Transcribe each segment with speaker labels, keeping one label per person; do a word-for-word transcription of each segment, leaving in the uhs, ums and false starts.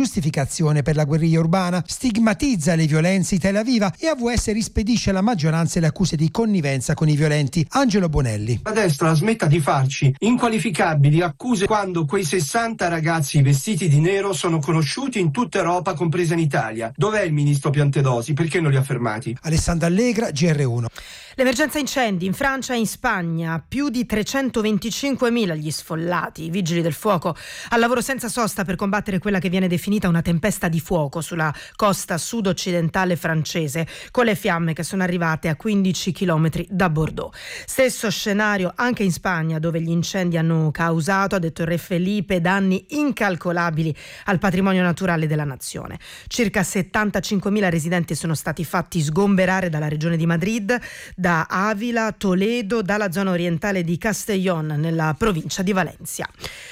Speaker 1: giustificazione per la guerriglia urbana, stigmatizza le violenze in Tel Aviv e A V S rispedisce alla maggioranza le accuse di connivenza con i violenti. Angelo Bonelli.
Speaker 2: La destra smetta di farci inqualificabili accuse quando quei sessanta ragazzi vestiti di nero sono conosciuti in tutta Europa, compresa in Italia. Dov'è il ministro Piantedosi? Perché non li ha fermati?
Speaker 1: Alessandra Allegra, G R uno.
Speaker 3: L'emergenza incendi in Francia e in Spagna, più di trecentoventicinquemila gli sfollati, i vigili del fuoco al lavoro senza sosta per combattere quella che viene definita una tempesta di fuoco sulla costa sud-occidentale francese, con le fiamme che sono arrivate a quindici chilometri da Bordeaux. Stesso scenario anche in Spagna, dove gli incendi hanno causato, ha detto il re Felipe, danni incalcolabili al patrimonio naturale della nazione. Circa settantacinquemila residenti sono stati fatti sgomberare dalla regione di Madrid, da Avila, Toledo, dalla zona orientale di Castellón nella provincia di Valencia.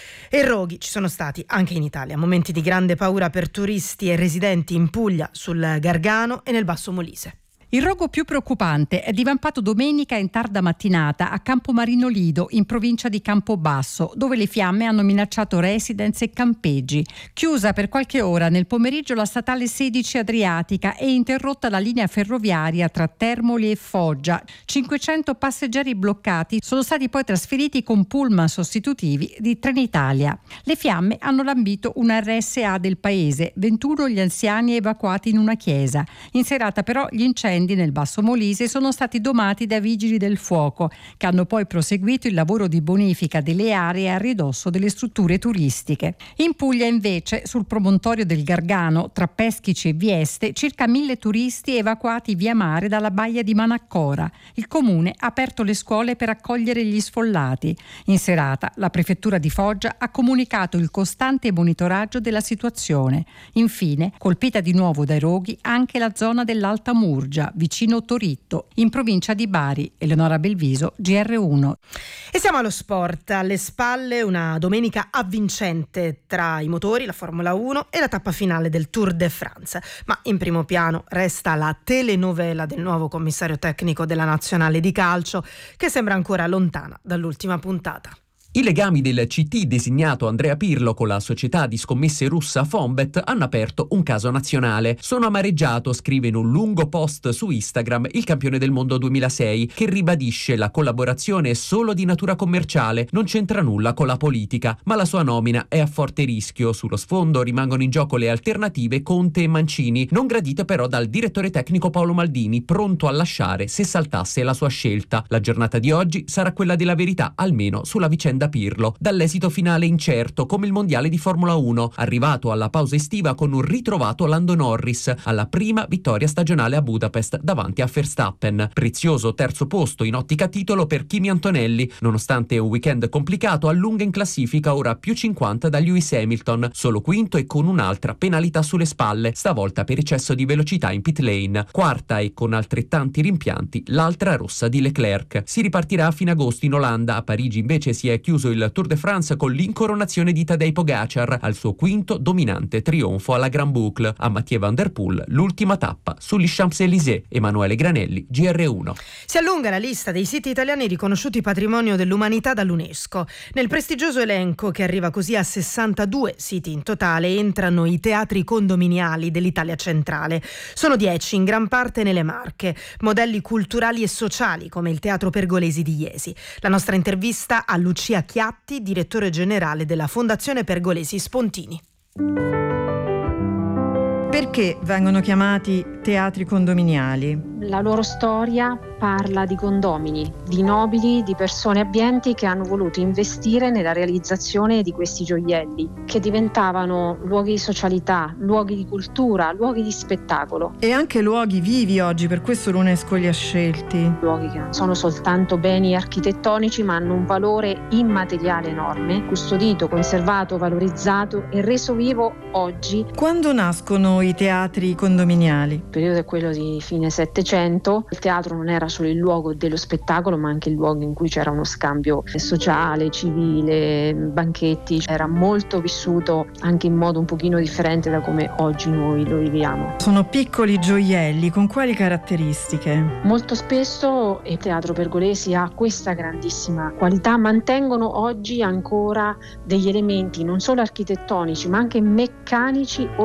Speaker 3: E roghi ci sono stati anche in Italia, momenti di grande paura per turisti e residenti in Puglia, sul Gargano e nel Basso Molise.
Speaker 4: Il rogo più preoccupante è divampato domenica in tarda mattinata a Campomarino Lido, in provincia di Campobasso, dove le fiamme hanno minacciato residence e campeggi. Chiusa per qualche ora nel pomeriggio la statale sedici Adriatica e interrotta la linea ferroviaria tra Termoli e Foggia. cinquecento passeggeri bloccati sono stati poi trasferiti con pullman sostitutivi di Trenitalia. Le fiamme hanno lambito una R S A del paese, ventuno gli anziani evacuati in una chiesa. In serata però gli incendi nel Basso Molise sono stati domati da vigili del fuoco, che hanno poi proseguito il lavoro di bonifica delle aree a ridosso delle strutture turistiche. In Puglia invece, sul promontorio del Gargano, tra Peschici e Vieste, circa mille turisti evacuati via mare dalla baia di Manaccora. Il comune ha aperto le scuole per accogliere gli sfollati. In serata la prefettura di Foggia ha comunicato il costante monitoraggio della situazione. Infine, colpita di nuovo dai roghi anche la zona dell'Alta Murgia, vicino Toritto, in provincia di Bari. Eleonora Belviso, G R uno.
Speaker 3: E siamo allo sport. Alle spalle una domenica avvincente tra i motori, la Formula uno e la tappa finale del Tour de France. Ma in primo piano resta la telenovela del nuovo commissario tecnico della nazionale di calcio, che sembra ancora lontana dall'ultima puntata.
Speaker 5: I legami del C T designato Andrea Pirlo con la società di scommesse russa Fonbet hanno aperto un caso nazionale. Sono amareggiato, scrive in un lungo post su Instagram il campione del mondo duemilasei, che ribadisce la collaborazione è solo di natura commerciale, non c'entra nulla con la politica, ma la sua nomina è a forte rischio. Sullo sfondo rimangono in gioco le alternative Conte e Mancini, non gradite però dal direttore tecnico Paolo Maldini, pronto a lasciare se saltasse la sua scelta. La giornata di oggi sarà quella della verità, almeno sulla vicenda Pirlo, dall'esito finale incerto come il mondiale di Formula uno, arrivato alla pausa estiva con un ritrovato Lando Norris alla prima vittoria stagionale a Budapest davanti a Verstappen. Prezioso terzo posto in ottica titolo per Kimi Antonelli, nonostante un weekend complicato, allunga in classifica ora più cinquanta da Lewis Hamilton, solo quinto e con un'altra penalità sulle spalle, stavolta per eccesso di velocità in pit lane. Quarta e con altrettanti rimpianti l'altra rossa di Leclerc. Si ripartirà a fine agosto in Olanda, a Parigi invece si è chiuso il Tour de France con l'incoronazione di Tadej Pogacar al suo quinto dominante trionfo alla Grand Boucle. A Mathieu Van Der Poel l'ultima tappa sugli Champs-Élysées. Emanuele Granelli, G R uno.
Speaker 3: Si allunga la lista dei siti italiani riconosciuti patrimonio dell'umanità dall'UNESCO. Nel prestigioso elenco, che arriva così a sessantadue siti in totale, entrano i teatri condominiali dell'Italia centrale. Sono dieci, in gran parte nelle Marche, modelli culturali e sociali come il Teatro Pergolesi di Iesi. La nostra intervista a Lucia Chiatti, direttore generale della Fondazione Pergolesi Spontini.
Speaker 6: Perché vengono chiamati teatri condominiali?
Speaker 7: La loro storia parla di condomini, di nobili, di persone abbienti che hanno voluto investire nella realizzazione di questi gioielli, che diventavano luoghi di socialità, luoghi di cultura, luoghi di spettacolo.
Speaker 6: E anche luoghi vivi oggi, per questo l'UNESCO li ha scelti.
Speaker 7: Luoghi che non sono soltanto beni architettonici, ma hanno un valore immateriale enorme, custodito, conservato, valorizzato e reso vivo oggi.
Speaker 6: Quando nascono i teatri condominiali?
Speaker 7: Il periodo è quello di fine Settecento. Il teatro non era solo il luogo dello spettacolo, ma anche il luogo in cui c'era uno scambio sociale, civile, banchetti. Era molto vissuto anche in modo un pochino differente da come oggi noi lo viviamo.
Speaker 6: Sono piccoli gioielli, con quali caratteristiche?
Speaker 7: Molto spesso il Teatro Pergolesi ha questa grandissima qualità, mantengono oggi ancora degli elementi non solo architettonici ma anche meccanici